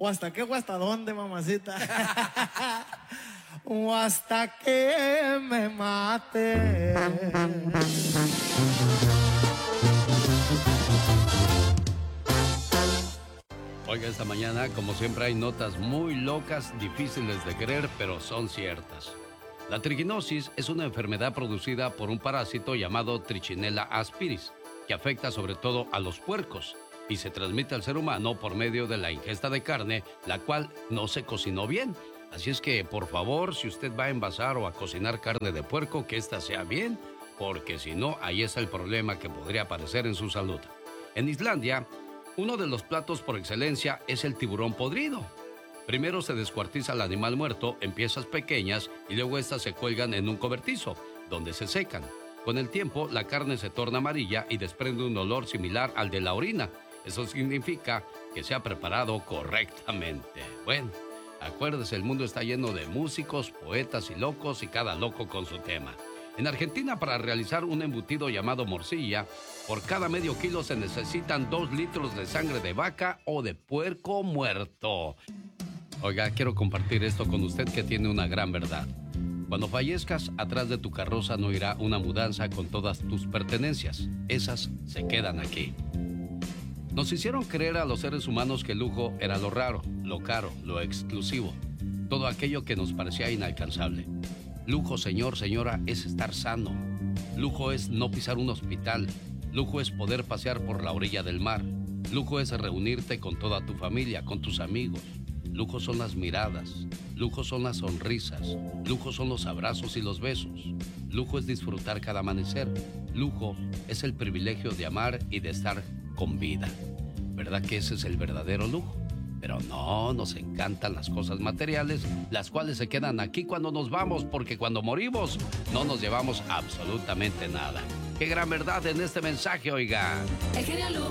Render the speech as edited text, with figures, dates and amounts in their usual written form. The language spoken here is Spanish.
¿O hasta qué o hasta dónde, mamacita? O hasta que me mate. Oiga, esta mañana, como siempre, hay notas muy locas, difíciles de creer, pero son ciertas. La triginosis es una enfermedad producida por un parásito llamado Trichinella aspiris, que afecta sobre todo a los puercos y se transmite al ser humano por medio de la ingesta de carne, la cual no se cocinó bien. Así es que, por favor, si usted va a envasar o a cocinar carne de puerco, que ésta sea bien, porque si no, ahí está el problema que podría aparecer en su salud. En Islandia, uno de los platos por excelencia es el tiburón podrido. Primero se descuartiza el animal muerto en piezas pequeñas y luego estas se cuelgan en un cobertizo, donde se secan. Con el tiempo, la carne se torna amarilla y desprende un olor similar al de la orina. Eso significa que se ha preparado correctamente. Bueno, acuérdese, el mundo está lleno de músicos, poetas y locos, y cada loco con su tema. En Argentina, para realizar un embutido llamado morcilla, por cada medio kilo se necesitan 2 litros de sangre de vaca o de puerco muerto. Oiga, quiero compartir esto con usted que tiene una gran verdad. Cuando fallezcas, atrás de tu carroza no irá una mudanza con todas tus pertenencias. Esas se quedan aquí. Nos hicieron creer a los seres humanos que el lujo era lo raro, lo caro, lo exclusivo. Todo aquello que nos parecía inalcanzable. Lujo, señor, señora, es estar sano. Lujo es no pisar un hospital. Lujo es poder pasear por la orilla del mar. Lujo es reunirte con toda tu familia, con tus amigos. Lujo son las miradas. Lujo son las sonrisas. Lujo son los abrazos y los besos. Lujo es disfrutar cada amanecer. Lujo es el privilegio de amar y de estar con vida. ¿Verdad que ese es el verdadero lujo? Pero no, nos encantan las cosas materiales, las cuales se quedan aquí cuando nos vamos, porque cuando morimos no nos llevamos absolutamente nada. ¡Qué gran verdad en este mensaje, oiga! El genio Lucas.